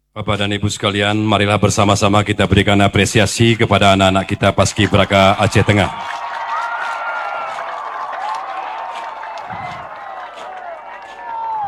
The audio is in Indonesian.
Bapak dan Ibu sekalian, marilah bersama-sama kita berikan apresiasi kepada anak-anak kita Paskibraka Aceh Tengah.